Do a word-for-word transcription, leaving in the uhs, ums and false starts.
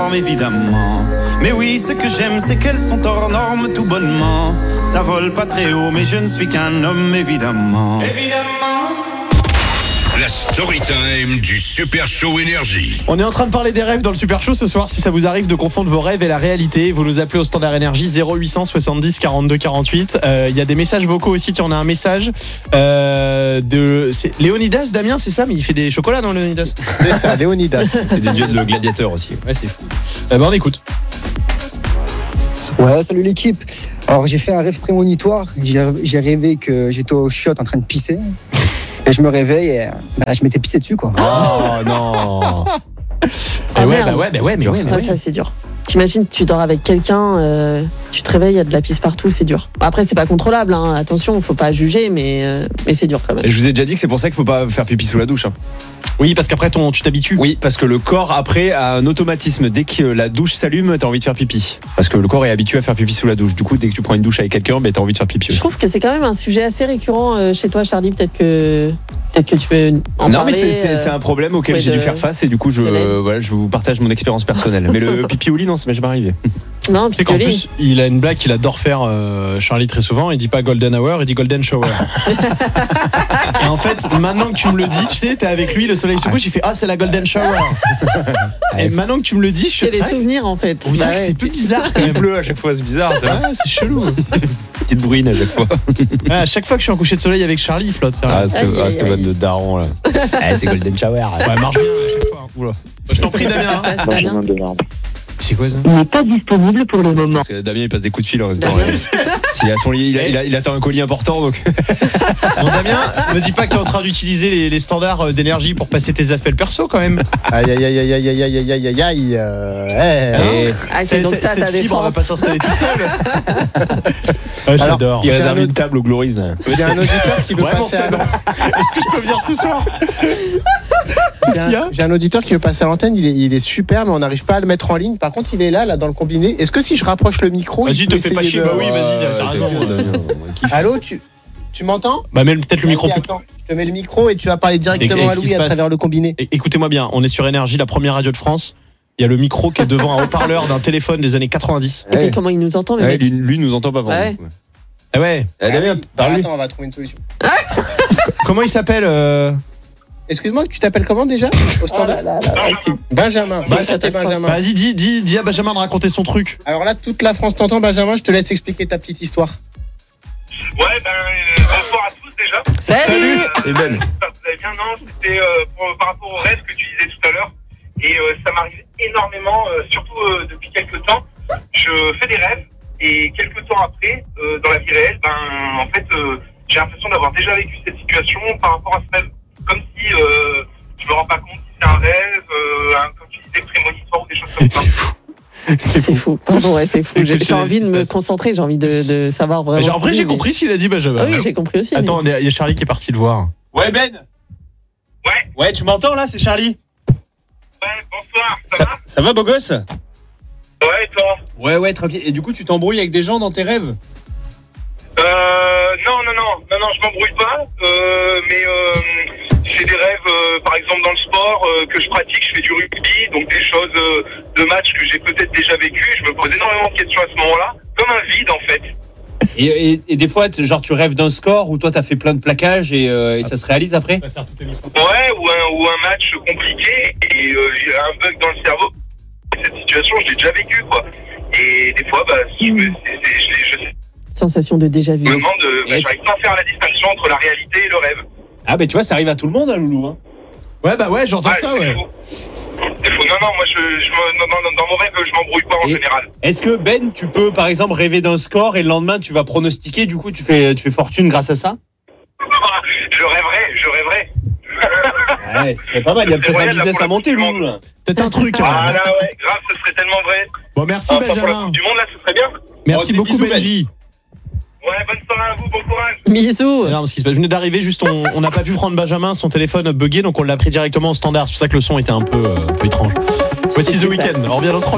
normes évidemment. Mais oui, ce que j'aime, c'est qu'elles sont hors normes tout bonnement. Ça vole pas très haut, mais je ne suis qu'un homme évidemment. Évidemment. La story time du Super Show Énergie. On est en train de parler des rêves dans le Super Show ce soir. Si ça vous arrive de confondre vos rêves et la réalité, vous nous appelez au standard énergie zéro huit cent soixante-dix quarante-deux quarante-huit. Il euh, y a des messages vocaux aussi. Tiens, on a un message euh, de c'est Léonidas, Damien, c'est ça? Mais il fait des chocolats, non, Léonidas? C'est ça, Léonidas. Et des duels de gladiateurs aussi. Ouais, c'est fou. Euh, ben, on écoute. Ouais, salut l'équipe. Alors j'ai fait un rêve prémonitoire. J'ai, j'ai rêvé que j'étais au chiottes en train de pisser. Et je me réveille et bah, je m'étais pissé dessus, quoi. Oh non. Ah ouais, bah ouais, bah ouais, mais ouais, Ah, ça c'est dur. T'imagines, tu dors avec quelqu'un, euh, tu te réveilles, il y a de la pisse partout, c'est dur. Après, c'est pas contrôlable, hein. Attention, faut pas juger, mais, euh, mais c'est dur quand même. Et je vous ai déjà dit que c'est pour ça qu'il faut pas faire pipi sous la douche. Hein. Oui, parce qu'après ton, tu t'habitues. Oui, parce que le corps après a un automatisme. Dès que la douche s'allume, t'as envie de faire pipi. Parce que le corps est habitué à faire pipi sous la douche. Du coup, dès que tu prends une douche avec quelqu'un, bah, t'as envie de faire pipi aussi. Je trouve que c'est quand même un sujet assez récurrent euh, chez toi, Charlie. Peut-être que peut-être que tu peux en non, parler. mais c'est, c'est, euh... c'est un problème auquel ouais, j'ai de... dû faire face et du coup, je, euh, voilà, je vous partage mon expérience personnelle. Mais le pipi au lit, non, ça m'est jamais arrivé. Non, c'est qu'en plus, il a une blague qu'il adore faire, euh, Charlie, très souvent. Il dit pas Golden Hour, il dit Golden Shower. Et en fait, maintenant que tu me le dis, tu sais, t'es avec lui, le soleil se couche, il fait ah, c'est la Golden Shower. Et maintenant que tu me le dis, je suis. C'est des souvenirs en fait. Vous savez que c'est plus bizarre. Il pleut à chaque fois, c'est bizarre. C'est, ouais, c'est chelou. Petite bruine à chaque fois. Ouais, à chaque fois que je suis en coucher de soleil avec Charlie, il flotte. C'est ah, c'était, ah, c'était bonne de daron là. Ah, c'est Golden Shower. Ouais, marche bien à chaque fois. Oula. Je t'en prie, Damien. Damien. C'est quoi ça? Il n'est pas disponible pour le moment. Parce que Damien il passe des coups de fil en même temps. Il, a son, il, a, il, a, il attend un colis important donc. Bon, Damien, me dis pas que t'es en train d'utiliser les, les standards d'énergie pour passer tes appels perso quand même. Aïe aïe aïe aïe aïe aïe aïe aïe aïe aïe. Euh, hey. Ah, c'est donc ça ta cette fibre, on va défense. pas s'installer tout seul. Ah, je Alors, t'adore. Il J'ai réserve un une table au Glories là. J'ai un auditeur qui veut Vraiment, passer à l'antenne. Est-ce que je peux venir ce soir? J'ai un, j'ai un auditeur qui veut passer à l'antenne. Il est, il est super, mais on n'arrive pas à le mettre en ligne. Par contre, il est là, là, dans le combiné. Est-ce que si je rapproche le micro, Vas-y, il te peut fais pas essayer chier. de- Bah oui, vas-y, t'as raison. Allô, tu, tu m'entends? Bah, mets peut-être le micro Vas-y, plus. attends, je te mets le micro et tu vas parler directement C'est- à ce qui Louis se à passe. travers le combiné. É- Écoutez-moi bien, on est sur Énergie, la première radio de France. Il y a le micro qui est devant un haut-parleur d'un téléphone des années quatre-vingt-dix. Et puis comment il nous entend le Ouais, mec? lui, lui nous entend pas vraiment. Ouais. Ah ouais. Eh, Damien, Ah oui. parle-lui. Attends, on va trouver une solution. Comment il s'appelle euh... Excuse-moi, tu t'appelles comment déjà au standard? Benjamin. C'est une Benjamin. catastrophe. Benjamin. Vas-y, dis, dis, dis à Benjamin de raconter son truc. Alors là, toute la France t'entend, Benjamin. Je te laisse expliquer ta petite histoire. Ouais, ben, euh, bonsoir à tous déjà. Salut. Et Ben. J'espère que vous allez bien. Non, c'était euh, pour- par rapport au rêve que tu disais tout à l'heure. Et euh, ça m'arrive énormément, euh, surtout euh, depuis quelques temps. Je fais des rêves et quelques temps après, euh, dans la vie réelle, ben, en fait, euh, j'ai l'impression d'avoir déjà vécu cette situation par rapport à ce rêve. Comme si euh, je me rends pas compte si c'est un rêve, euh, un, comme tu disais, prémonitoire ou des choses comme ça. C'est fou. C'est C'est fou. fou. Pardon, ouais, c'est fou. J'ai, j'ai Exceptionnel envie de ce qui se me passe. concentrer, j'ai envie de, de savoir vraiment. Genre, en ce vrai, qu'il j'ai dit, compris ce qu'il a dit, Benjamin. mais- Oui, j'ai compris aussi. Attends, il y a Charlie qui est parti le voir. Ouais Ben. Ouais, Ouais, tu m'entends là, c'est Charlie. ouais, bonsoir, ça, Ça, va? ça va beau gosse? Ouais, et toi? Ouais ouais tranquille. Et du coup tu t'embrouilles avec des gens dans tes rêves? Euh, non, non, non, non, non, je m'embrouille pas, euh, mais euh, j'ai des rêves, euh, par exemple dans le sport, euh, que je pratique, je fais du rugby, donc des choses euh, de matchs que j'ai peut-être déjà vécu, je me pose énormément de questions à ce moment-là, comme un vide en fait. Et, et, et des fois, t- genre tu rêves d'un score où toi t'as fait plein de plaquages et, euh, et ça se réalise après? Ouais, ou un, ou un match compliqué, et euh, j'ai un bug dans le cerveau. Cette situation, je l'ai déjà vécu, quoi. Et des fois, bah, je me, c'est, c'est, je, l'ai- je Sensation de déjà vu. me demande, euh, bah, j'arrive pas à faire la distinction entre la réalité et le rêve. Ah bah tu vois, ça arrive à tout le monde, hein, Loulou. Hein. Ouais, bah ouais, j'entends ça, c'est ouais. fou. C'est fou. Non, non, moi, je, je me, dans, dans, dans mon rêve, je m'embrouille pas en Et- général. Est-ce que Ben, tu peux par exemple rêver d'un score et le lendemain tu vas pronostiquer, du coup tu fais, tu fais fortune grâce à ça? Je rêverais, je rêverais. Ouais, c'est pas mal, il y a peut-être un business à monter, Loulou. Là. Peut-être un truc. Ah hein. là, ouais, grave, ce serait tellement vrai. Bon, merci, Ah, pas pour la Benjamin. Coupe du Monde, là, ce serait bien. Merci Oh, des beaucoup, bisous, Ben. Benji. Ouais, bonne soirée à vous, bon courage. Bisous. Non, parce qu'il se passe, je venais d'arriver, juste on on n'a pas pu prendre Benjamin, son téléphone bugué, donc on l'a pris directement au standard. C'est pour ça que le son était un peu, euh, un peu étrange. Voici The super. Weeknd. On revient dans trois